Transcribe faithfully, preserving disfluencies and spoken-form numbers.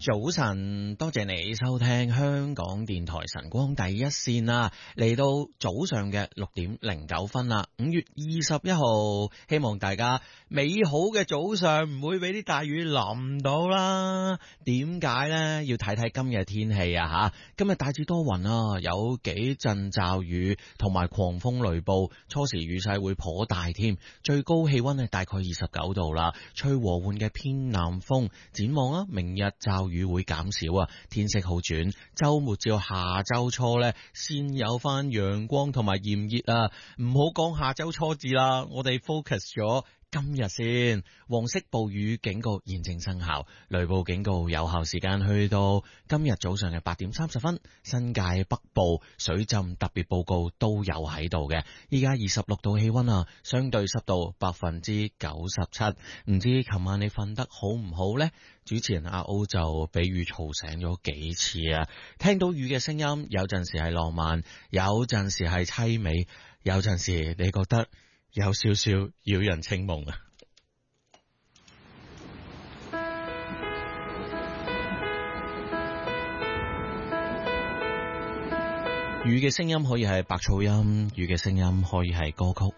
早晨，多謝你收聽香港電台晨光第一線啊！嚟到早上嘅六點零九分啦，五月二十一號，希望大家美好嘅早上唔會俾啲大雨淋到啦。點解呢？要睇睇今日天氣啊吓！今日大致多雲啊，有幾陣驟雨同埋狂風雷暴，初時雨勢會頗大添。最高氣溫係大概二十九度啦，吹和緩嘅偏南風。展望啊，明日驟雨會減少啊，天色好轉，周末至到下周初呢，先有翻陽光同埋炎熱啊！唔好講下周初字啦，我哋 focus 咗今日先。黃色暴雨警告現正生效，雷暴警告有效時間去到今日早上嘅八點三十分。新界北部水浸特別報告都有喺度嘅。依家二十六度氣溫啊，相對濕度百分之九十七。唔知琴晚你瞓得好唔好呢？主持人阿 O 就俾雨嘈醒咗幾次啊！聽到雨嘅聲音，有陣時係浪漫，有陣時係淒美，有陣時你覺得有少少擾人清夢啊！雨嘅聲音可以係白噪音，雨嘅聲音可以係歌曲，